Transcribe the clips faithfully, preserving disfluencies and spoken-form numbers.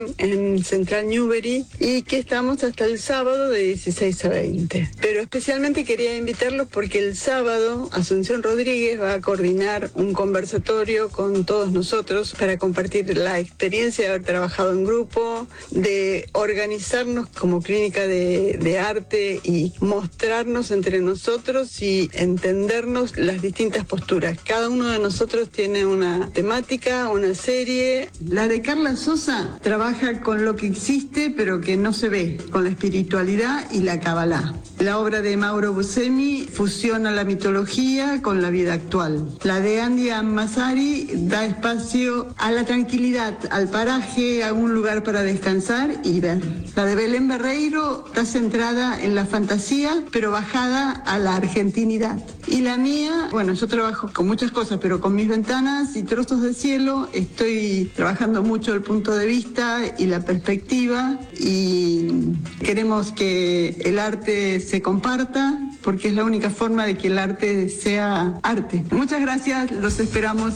en Central Newbery y que estamos hasta el sábado de dieciséis a veinte. Pero especialmente quería invitarlos porque el sábado Asunción Rodríguez va a coordinar un conversatorio con todos nosotros para compartir la experiencia de haber trabajado en grupo, de organizarnos como clínica de, de arte y mostrarnos entre nosotros y entendernos las distintas posturas. Cada uno de nosotros tiene una temática, una serie. La de Carla Sosa trabaja con lo que existe pero que no se ve, con la espiritualidad y la Kabbalah. La obra de Mauro Buscemi fusiona la mitología con la vida actual. La de Andy Ammasari da espacio a la tranquilidad, al paraje, a un lugar para descansar y ver. La de Belén Barreiro está centrada en la fantasía pero bajada a la argentinidad. Y la mía, bueno, yo trabajo con muchas cosas, pero con mis ventanas y trozos de cielo estoy trabajando mucho el punto de vista y la perspectiva, y queremos que el arte se comparta porque es la única forma de que el arte sea arte. Muchas gracias, los esperamos.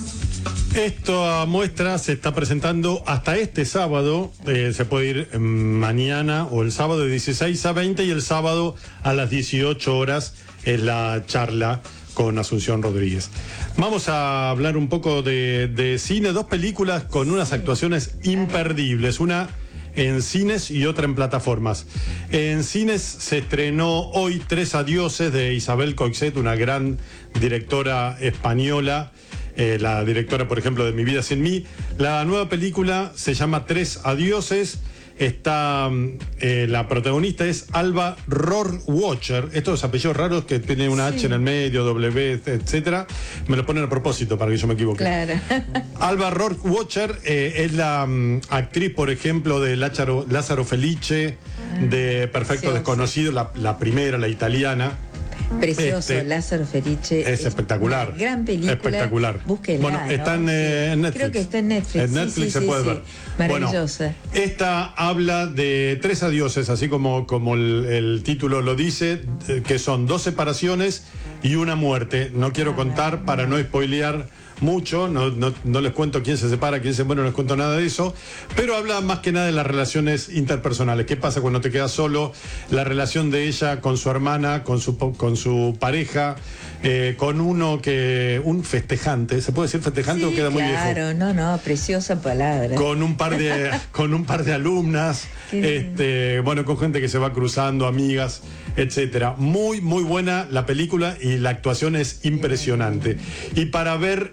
Esta muestra se está presentando hasta este sábado, eh, se puede ir eh, mañana o el sábado de dieciséis a veinte y el sábado a las dieciocho horas es la charla con Asunción Rodríguez. Vamos a hablar un poco de, de cine, dos películas con unas actuaciones imperdibles, una en cines y otra en plataformas. En cines se estrenó hoy Tres Adioses de Isabel Coixet, una gran directora española, eh, la directora, por ejemplo, de Mi Vida Sin Mí. La nueva película se llama Tres Adioses. Está, eh, la protagonista es Alba Rohrwacher, estos apellidos raros que tienen una sí. H en el medio, W, etcétera, me lo ponen a propósito para que yo me equivoque. Claro. Alba Rohrwacher eh, es la um, actriz, por ejemplo, de Lázaro, Lázaro Felice, ah, de Perfecto sí, Desconocido, sí. La, la primera, la italiana. Precioso, este, Lázaro Felice. Es, es espectacular. Gran película. Espectacular. Búsquela. Bueno, está en, eh, en Netflix. Creo que está en Netflix. En Netflix sí, se sí, puede sí, ver. Sí. Maravillosa. Bueno, esta habla de tres adioses, así como, como el, el título lo dice, que son dos separaciones y una muerte. No quiero ah, contar para no spoilear mucho, no, no, no les cuento quién se separa, quién se muere, no les cuento nada de eso, pero habla más que nada de las relaciones interpersonales. ¿Qué pasa cuando te quedas solo? La relación de ella con su hermana, con su, con su pareja, eh, con uno que, un festejante, ¿se puede decir festejante sí, o queda muy viejo? Claro, no, no, preciosa palabra. Con un par de, con un par de alumnas, este, bueno, con gente que se va cruzando, amigas, etcétera. Muy, muy buena la película y la actuación es impresionante. Y para ver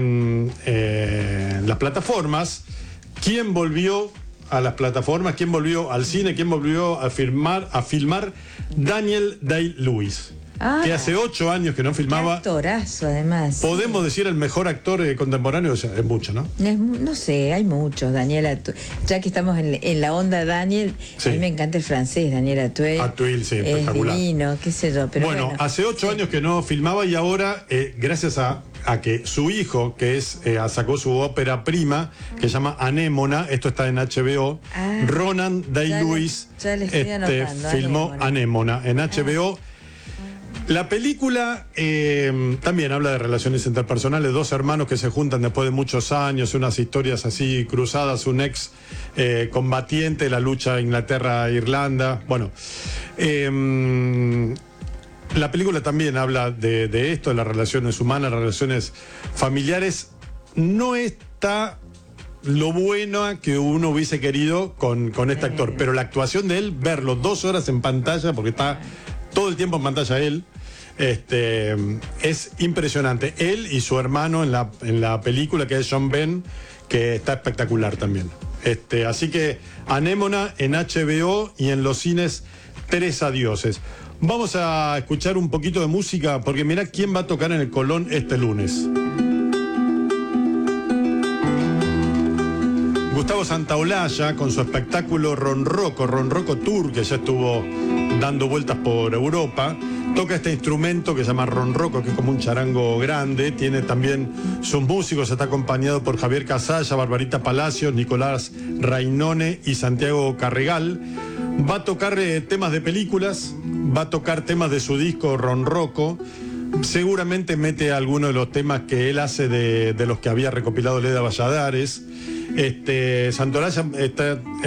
en eh, las plataformas, ¿quién volvió a las plataformas? ¿Quién volvió al cine? ¿Quién volvió a filmar, a filmar? Daniel Day-Lewis. Ah, que hace ocho años que no filmaba. Qué actorazo, además. Podemos sí. decir el mejor actor eh, contemporáneo, o sea, es mucho, ¿no? Es, no sé, hay muchos, Daniel Auteuil. Ya que estamos en, en la onda Daniel, sí. a mí me encanta el francés, Daniel Auteuil. Auteuil, sí, es espectacular. Divino, qué sé yo, pero bueno, bueno. hace ocho sí. años que no filmaba y ahora, eh, gracias a, a que su hijo, que es eh, sacó su ópera prima, que se llama Anémona, esto está en H B O, ah, Ronan Day-Lewis este, filmó Anémona, Anémona en H B O. Ah. La película eh, también habla de relaciones interpersonales, dos hermanos que se juntan después de muchos años, unas historias así cruzadas, un ex eh, combatiente, la lucha Inglaterra-Irlanda. Bueno, eh, la película también habla de, de esto, de las relaciones humanas, las relaciones familiares. No está lo bueno que uno hubiese querido con, con este actor, pero la actuación de él, verlo dos horas en pantalla, porque está todo el tiempo en pantalla él, Este, es impresionante. Él y su hermano en la, en la película, que es John Ben, que está espectacular también. Este, así que Anémona en H B O y en los cines Tres Adioses. Vamos a escuchar un poquito de música, porque mirá quién va a tocar en el Colón este lunes. Gustavo Santaolalla con su espectáculo Ronroco, Ronroco Tour, que ya estuvo dando vueltas por Europa. Toca este instrumento que se llama ronroco, que es como un charango grande. Tiene también sus músicos, está acompañado por Javier Casalla, Barbarita Palacios, Nicolás Rainone y Santiago Carregal. Va a tocar eh, temas de películas, va a tocar temas de su disco Ronroco. Seguramente mete algunos de los temas que él hace de, de los que había recopilado Leda Valladares. Este, Santolaya está